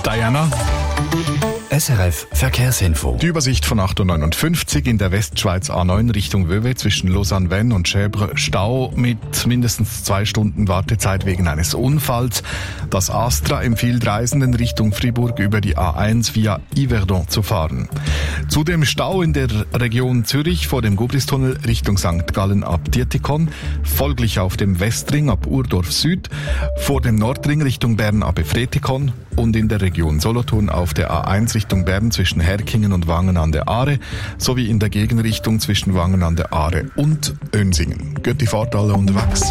Diana. SRF Verkehrsinfo. Die Übersicht von 8.59 Uhr in der Westschweiz A9 Richtung Vevey zwischen Lausanne-Vennes und Chèvres. Stau mit mindestens 2 Stunden Wartezeit wegen eines Unfalls. Das Astra empfiehlt Reisenden Richtung Fribourg über die A1 via Yverdon zu fahren. Zudem Stau in der Region Zürich vor dem Gubristunnel Richtung St. Gallen ab Dietikon. Folglich auf dem Westring ab Urdorf Süd. Vor dem Nordring Richtung Bern ab Efretikon. Und in der Region Solothurn auf der A1 Richtung Bern zwischen Herkingen und Wangen an der Aare sowie in der Gegenrichtung zwischen Wangen an der Aare und Önsingen. Geht die Fahrt alle unterwegs?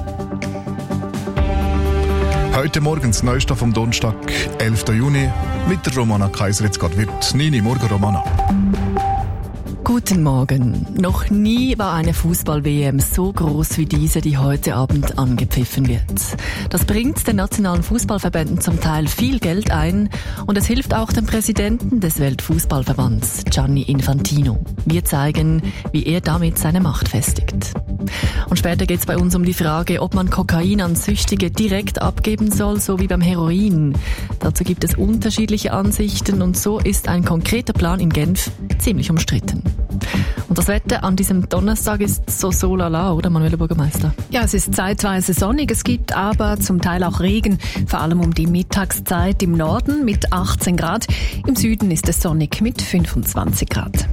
Heute morgens Neustart vom Donnerstag, 11. Juni, mit der Romana Kaiser. Jetzt geht wird Nini. Morgen, Romana. Guten Morgen. Noch nie war eine Fußball-WM so groß wie diese, die heute Abend angepfiffen wird. Das bringt den nationalen Fußballverbänden zum Teil viel Geld ein und es hilft auch dem Präsidenten des Weltfußballverbands, Gianni Infantino. Wir zeigen, wie er damit seine Macht festigt. Und später geht es bei uns um die Frage, ob man Kokain an Süchtige direkt abgeben soll, so wie beim Heroin. Dazu gibt es unterschiedliche Ansichten und so ist ein konkreter Plan in Genf ziemlich umstritten. Und das Wetter an diesem Donnerstag ist so lala, oder Manuela Bürgermeister? Ja, es ist zeitweise sonnig, es gibt aber zum Teil auch Regen, vor allem um die Mittagszeit im Norden mit 18 Grad. Im Süden ist es sonnig mit 25 Grad.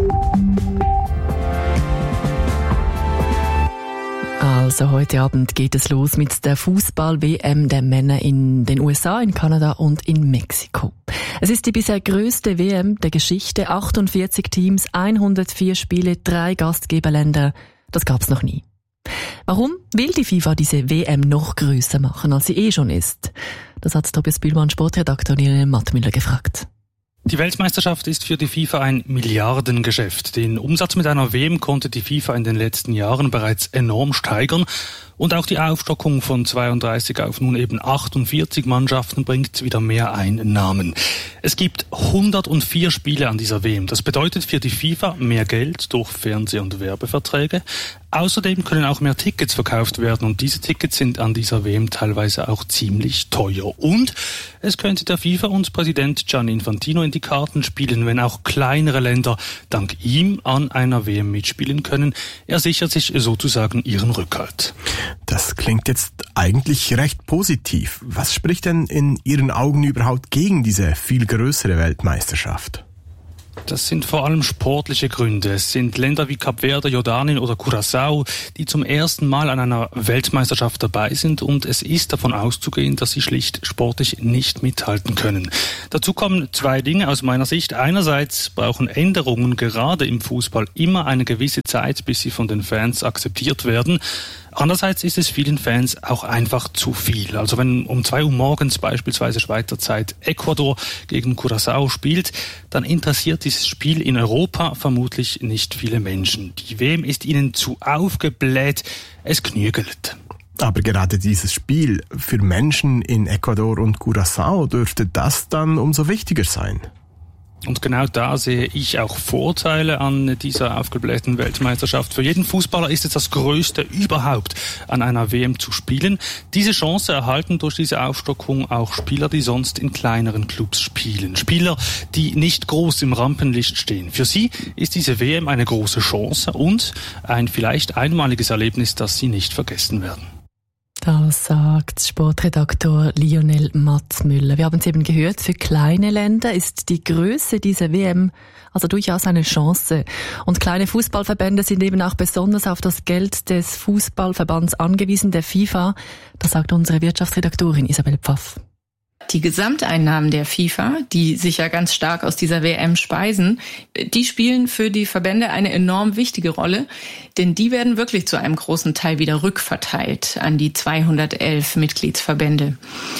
Also heute Abend geht es los mit der Fußball-WM der Männer in den USA, in Kanada und in Mexiko. Es ist die bisher größte WM der Geschichte. 48 Teams, 104 Spiele, 3 Gastgeberländer. Das gab's noch nie. Warum will die FIFA diese WM noch größer machen, als sie schon ist? Das hat Tobias Bühlmann, Sportredakteur Lionel Mattmüller, gefragt. Die Weltmeisterschaft ist für die FIFA ein Milliardengeschäft. Den Umsatz mit einer WM konnte die FIFA in den letzten Jahren bereits enorm steigern. Und auch die Aufstockung von 32 auf nun eben 48 Mannschaften bringt wieder mehr Einnahmen. Es gibt 104 Spiele an dieser WM. Das bedeutet für die FIFA mehr Geld durch Fernseh- und Werbeverträge. Außerdem können auch mehr Tickets verkauft werden und diese Tickets sind an dieser WM teilweise auch ziemlich teuer. Und es könnte der FIFA und Präsident Gianni Infantino in die Karten spielen, wenn auch kleinere Länder dank ihm an einer WM mitspielen können. Er sichert sich sozusagen ihren Rückhalt. Das klingt jetzt eigentlich recht positiv. Was spricht denn in Ihren Augen überhaupt gegen diese viel größere Weltmeisterschaft? Das sind vor allem sportliche Gründe. Es sind Länder wie Kap Verde, Jordanien oder Curaçao, die zum ersten Mal an einer Weltmeisterschaft dabei sind und es ist davon auszugehen, dass sie schlicht sportlich nicht mithalten können. Dazu kommen 2 Dinge aus meiner Sicht. Einerseits brauchen Änderungen gerade im Fußball immer eine gewisse Zeit, bis sie von den Fans akzeptiert werden. Andererseits ist es vielen Fans auch einfach zu viel. Also wenn um 2 Uhr morgens beispielsweise Schweizer Zeit Ecuador gegen Curaçao spielt, dann interessiert dieses Spiel in Europa vermutlich nicht viele Menschen. Die WM ist ihnen zu aufgebläht, es knügelt. Aber gerade dieses Spiel für Menschen in Ecuador und Curaçao dürfte das dann umso wichtiger sein. Und genau da sehe ich auch Vorteile an dieser aufgeblähten Weltmeisterschaft. Für jeden Fußballer ist es das Größte überhaupt, an einer WM zu spielen. Diese Chance erhalten durch diese Aufstockung auch Spieler, die sonst in kleineren Clubs spielen. Spieler, die nicht groß im Rampenlicht stehen. Für sie ist diese WM eine große Chance und ein vielleicht einmaliges Erlebnis, das sie nicht vergessen werden. Das sagt Sportredaktor Lionel Mattmüller. Wir haben es eben gehört, für kleine Länder ist die Größe dieser WM also durchaus eine Chance. Und kleine Fußballverbände sind eben auch besonders auf das Geld des Fußballverbands angewiesen, der FIFA. Das sagt unsere Wirtschaftsredaktorin Isabel Pfaff. Die Gesamteinnahmen der FIFA, die sich ja ganz stark aus dieser WM speisen, die spielen für die Verbände eine enorm wichtige Rolle, denn die werden wirklich zu einem großen Teil wieder rückverteilt an die 211 Mitgliedsverbände.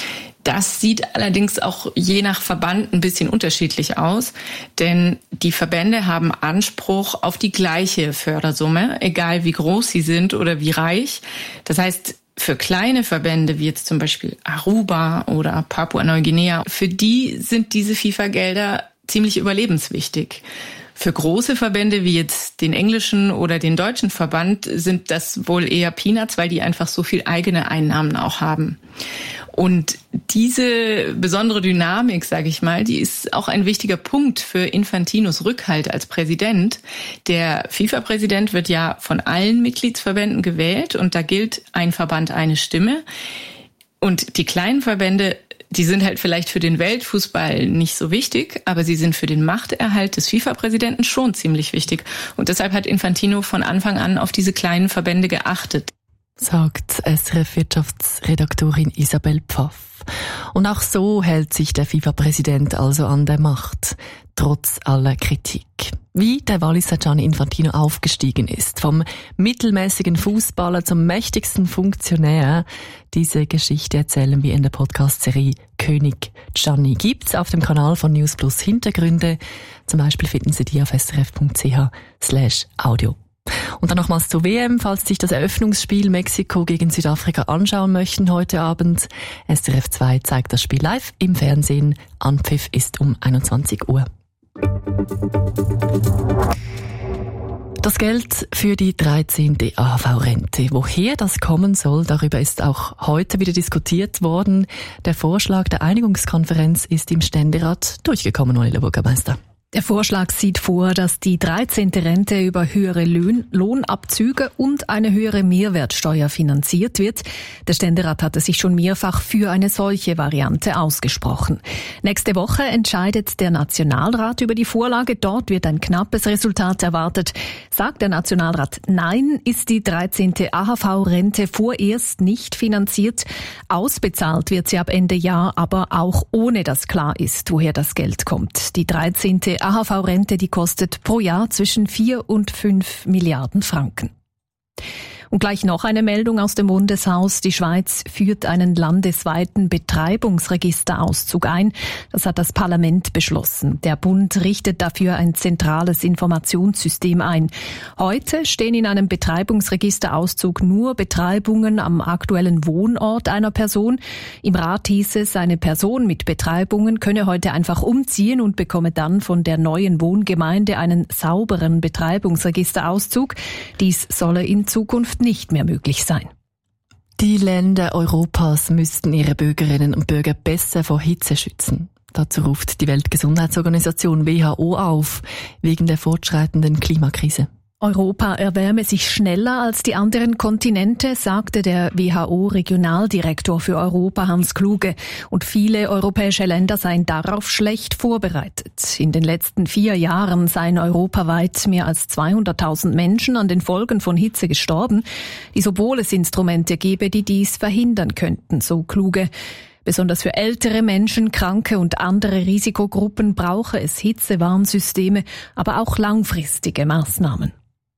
Das sieht allerdings auch je nach Verband ein bisschen unterschiedlich aus, denn die Verbände haben Anspruch auf die gleiche Fördersumme, egal wie groß sie sind oder wie reich. Das heißt, für kleine Verbände wie jetzt zum Beispiel Aruba oder Papua-Neuguinea, für die sind diese FIFA-Gelder ziemlich überlebenswichtig. Für große Verbände wie jetzt den englischen oder den deutschen Verband sind das wohl eher Peanuts, weil die einfach so viel eigene Einnahmen auch haben. Und diese besondere Dynamik, sage ich mal, die ist auch ein wichtiger Punkt für Infantinos Rückhalt als Präsident. Der FIFA-Präsident wird ja von allen Mitgliedsverbänden gewählt und da gilt ein Verband, eine Stimme. Und die kleinen Verbände, die sind halt vielleicht für den Weltfußball nicht so wichtig, aber sie sind für den Machterhalt des FIFA-Präsidenten schon ziemlich wichtig. Und deshalb hat Infantino von Anfang an auf diese kleinen Verbände geachtet. Sagt SRF-Wirtschaftsredaktorin Isabel Pfaff. Und auch so hält sich der FIFA-Präsident also an der Macht, trotz aller Kritik. Wie der Walliser Gianni Infantino aufgestiegen ist, vom mittelmäßigen Fußballer zum mächtigsten Funktionär, diese Geschichte erzählen wir in der Podcast-Serie König Gianni. Gibt's auf dem Kanal von News Plus Hintergründe. Zum Beispiel finden Sie die auf srf.ch/audio. Und dann nochmals zur WM, falls Sie sich das Eröffnungsspiel Mexiko gegen Südafrika anschauen möchten heute Abend. SRF 2 zeigt das Spiel live im Fernsehen. Anpfiff ist um 21 Uhr. Das Geld für die 13. AHV-Rente. Woher das kommen soll, darüber ist auch heute wieder diskutiert worden. Der Vorschlag der Einigungskonferenz ist im Ständerat durchgekommen, Olli Bürgermeister. Der Vorschlag sieht vor, dass die 13. Rente über höhere Lohnabzüge und eine höhere Mehrwertsteuer finanziert wird. Der Ständerat hatte sich schon mehrfach für eine solche Variante ausgesprochen. Nächste Woche entscheidet der Nationalrat über die Vorlage. Dort wird ein knappes Resultat erwartet. Sagt der Nationalrat Nein, ist die 13. AHV-Rente vorerst nicht finanziert. Ausbezahlt wird sie ab Ende Jahr, aber auch ohne dass klar ist, woher das Geld kommt. Die 13. AHV-Rente, die kostet pro Jahr zwischen 4 und 5 Milliarden Franken. Und gleich noch eine Meldung aus dem Bundeshaus. Die Schweiz führt einen landesweiten Betreibungsregisterauszug ein. Das hat das Parlament beschlossen. Der Bund richtet dafür ein zentrales Informationssystem ein. Heute stehen in einem Betreibungsregisterauszug nur Betreibungen am aktuellen Wohnort einer Person. Im Rat hieß es, eine Person mit Betreibungen könne heute einfach umziehen und bekomme dann von der neuen Wohngemeinde einen sauberen Betreibungsregisterauszug. Dies solle in Zukunft nicht mehr möglich sein. Die Länder Europas müssten ihre Bürgerinnen und Bürger besser vor Hitze schützen. Dazu ruft die Weltgesundheitsorganisation WHO auf, wegen der fortschreitenden Klimakrise. Europa erwärme sich schneller als die anderen Kontinente, sagte der WHO-Regionaldirektor für Europa Hans Kluge. Und viele europäische Länder seien darauf schlecht vorbereitet. In den letzten 4 Jahren seien europaweit mehr als 200.000 Menschen an den Folgen von Hitze gestorben, obwohl es Instrumente gäbe, die dies verhindern könnten, so Kluge. Besonders für ältere Menschen, Kranke und andere Risikogruppen brauche es Hitzewarnsysteme, aber auch langfristige Maßnahmen.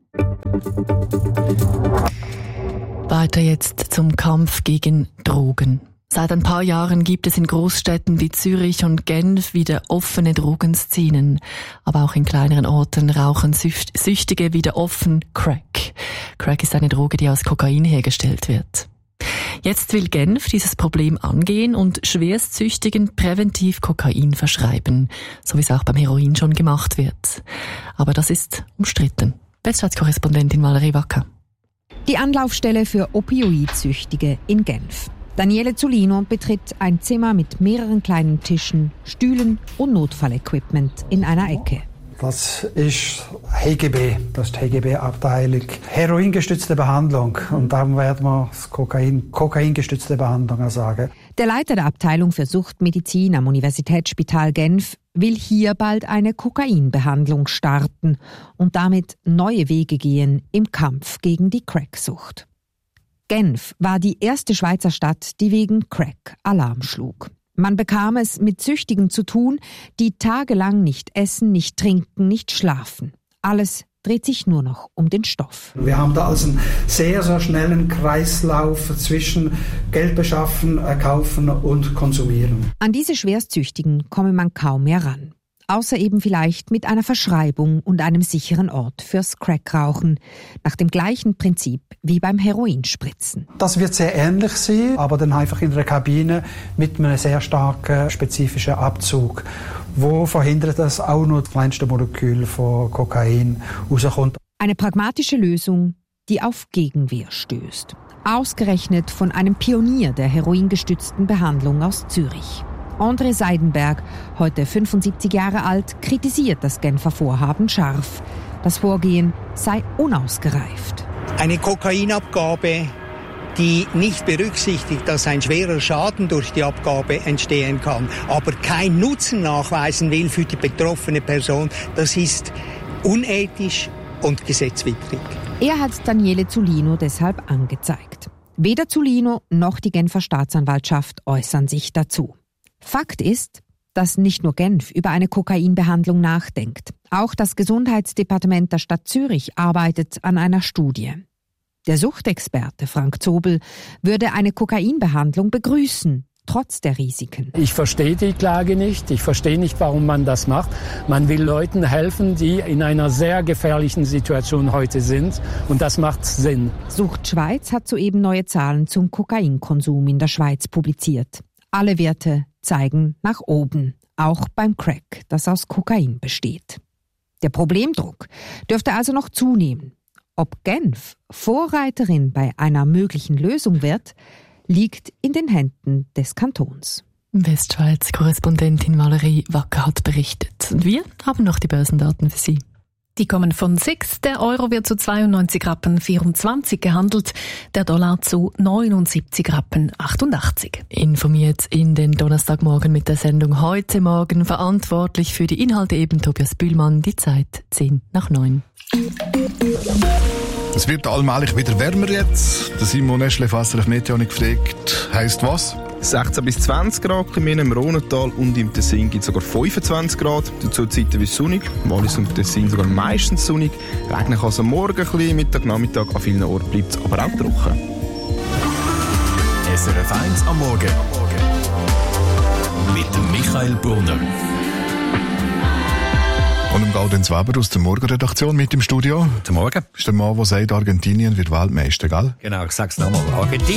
Weiter jetzt zum Kampf gegen Drogen. Seit ein paar Jahren gibt es in Großstädten wie Zürich und Genf wieder offene Drogenszenen. Aber auch in kleineren Orten rauchen Süchtige wieder offen Crack. Crack ist eine Droge, die aus Kokain hergestellt wird. Jetzt will Genf dieses Problem angehen und Schwerstsüchtigen präventiv Kokain verschreiben, so wie es auch beim Heroin schon gemacht wird. Aber das ist umstritten. Westschweiz-Korrespondentin Valerie Wacker. Die Anlaufstelle für Opioidsüchtige in Genf. Daniele Zulino betritt ein Zimmer mit mehreren kleinen Tischen, Stühlen und Notfallequipment in einer Ecke. Das ist HGB, das ist die HGB-Abteilung. Heroingestützte Behandlung. Und darum werden wir das Kokaingestützte Behandlung sagen. Der Leiter der Abteilung für Suchtmedizin am Universitätsspital Genf will hier bald eine Kokainbehandlung starten und damit neue Wege gehen im Kampf gegen die Cracksucht. Genf war die erste Schweizer Stadt, die wegen Crack Alarm schlug. Man bekam es mit Süchtigen zu tun, die tagelang nicht essen, nicht trinken, nicht schlafen. Alles dreht sich nur noch um den Stoff. Wir haben da also einen sehr, sehr schnellen Kreislauf zwischen Geld beschaffen, kaufen und konsumieren. An diese Schwerstsüchtigen komme man kaum mehr ran. Außer eben vielleicht mit einer Verschreibung und einem sicheren Ort fürs Crackrauchen. Nach dem gleichen Prinzip wie beim Heroinspritzen. Das wird sehr ähnlich sein, aber dann einfach in der Kabine mit einem sehr starken spezifischen Abzug, wo verhindert, dass auch nur das kleinste Molekül von Kokain rauskommt. Eine pragmatische Lösung, die auf Gegenwehr stößt. Ausgerechnet von einem Pionier der heroingestützten Behandlung aus Zürich. André Seidenberg, heute 75 Jahre alt, kritisiert das Genfer Vorhaben scharf. Das Vorgehen sei unausgereift. Eine Kokainabgabe, die nicht berücksichtigt, dass ein schwerer Schaden durch die Abgabe entstehen kann, aber keinen Nutzen nachweisen will für die betroffene Person, das ist unethisch und gesetzwidrig. Er hat Daniele Zulino deshalb angezeigt. Weder Zulino noch die Genfer Staatsanwaltschaft äußern sich dazu. Fakt ist, dass nicht nur Genf über eine Kokainbehandlung nachdenkt. Auch das Gesundheitsdepartement der Stadt Zürich arbeitet an einer Studie. Der Suchtexperte Frank Zobel würde eine Kokainbehandlung begrüßen, trotz der Risiken. Ich verstehe die Klage nicht. Ich verstehe nicht, warum man das macht. Man will Leuten helfen, die in einer sehr gefährlichen Situation heute sind. Und das macht Sinn. Sucht Schweiz hat soeben neue Zahlen zum Kokainkonsum in der Schweiz publiziert. Alle Werte zeigen nach oben, auch beim Crack, das aus Kokain besteht. Der Problemdruck dürfte also noch zunehmen. Ob Genf Vorreiterin bei einer möglichen Lösung wird, liegt in den Händen des Kantons. Westschweiz-Korrespondentin Valerie Wacker hat berichtet. Und wir haben noch die Börsendaten für Sie. Die kommen von 6. Der Euro wird zu 92,24 Rappen gehandelt, der Dollar zu 79,88 Rappen. Informiert in den Donnerstagmorgen mit der Sendung «Heute Morgen». Verantwortlich für die Inhalte eben Tobias Bühlmann. Die Zeit 8:10. Es wird allmählich wieder wärmer jetzt. Der Simon Eschle-Fasser auf Meteonik gefragt, heisst was? 16 bis 20 Grad im Rhonental und im Tessin gibt es sogar 25 Grad. Dazu zeitweise sonnig, Wallis und Tessin sogar meistens sonnig. Regnen kann es am Morgen ein bisschen, Mittag, Nachmittag, an vielen Orten bleibt es aber auch trocken. SRF 1 am Morgen mit dem Michael Brunner. Und im Gaudenz Weber aus der Morgenredaktion mit im Studio. Guten Morgen. Das ist der Mann, der sagt, Argentinien wird Weltmeister, gell? Genau, ich sag's nochmal. Argentinien